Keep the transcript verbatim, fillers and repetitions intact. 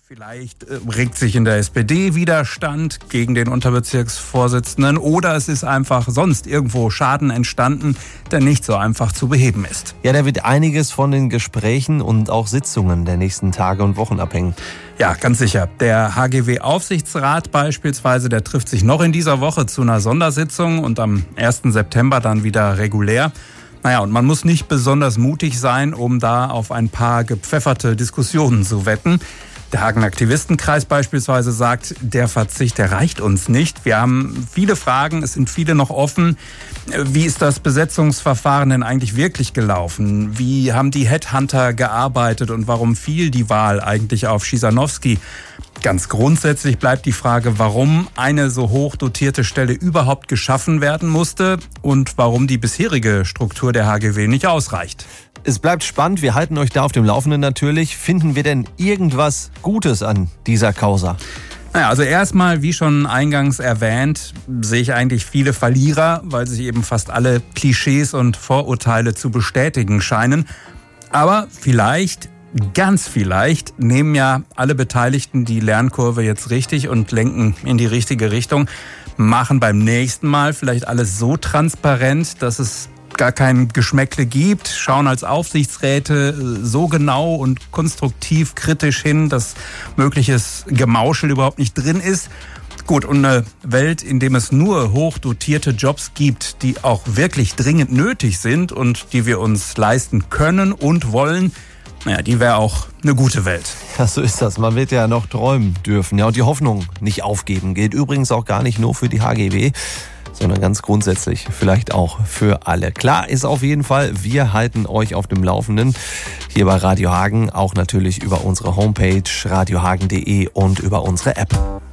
Vielleicht äh, regt sich in der S P D Widerstand gegen den Unterbezirksvorsitzenden oder es ist einfach sonst irgendwo Schaden entstanden, der nicht so einfach zu beheben ist. Ja, da wird einiges von den Gesprächen und auch Sitzungen der nächsten Tage und Wochen abhängen. Ja, ganz sicher. Der H G W-Aufsichtsrat beispielsweise, der trifft sich noch in dieser Woche zu einer Sondersitzung und am ersten September dann wieder regulär. Naja, und man muss nicht besonders mutig sein, um da auf ein paar gepfefferte Diskussionen zu wetten. Der Hagen-Aktivistenkreis beispielsweise sagt, der Verzicht, der reicht uns nicht. Wir haben viele Fragen, es sind viele noch offen. Wie ist das Besetzungsverfahren denn eigentlich wirklich gelaufen? Wie haben die Headhunter gearbeitet und warum fiel die Wahl eigentlich auf Schisanowski? Ganz grundsätzlich bleibt die Frage, warum eine so hoch dotierte Stelle überhaupt geschaffen werden musste und warum die bisherige Struktur der H G W nicht ausreicht. Es bleibt spannend, wir halten euch da auf dem Laufenden natürlich. Finden wir denn irgendwas Gutes an dieser Causa? Naja, also erstmal, wie schon eingangs erwähnt, sehe ich eigentlich viele Verlierer, weil sich eben fast alle Klischees und Vorurteile zu bestätigen scheinen. Aber vielleicht, ganz vielleicht, nehmen ja alle Beteiligten die Lernkurve jetzt richtig und lenken in die richtige Richtung, machen beim nächsten Mal vielleicht alles so transparent, dass es gar kein Geschmäckle gibt, schauen als Aufsichtsräte so genau und konstruktiv kritisch hin, dass mögliches Gemauschel überhaupt nicht drin ist. Gut, und eine Welt, in der es nur hochdotierte Jobs gibt, die auch wirklich dringend nötig sind und die wir uns leisten können und wollen, naja, die wäre auch eine gute Welt. Ja, so ist das. Man wird ja noch träumen dürfen. Ja, und die Hoffnung nicht aufgeben gilt übrigens auch gar nicht nur für die H G W, sondern ganz grundsätzlich vielleicht auch für alle. Klar ist auf jeden Fall, wir halten euch auf dem Laufenden hier bei Radio Hagen, auch natürlich über unsere Homepage radiohagen punkt de und über unsere App.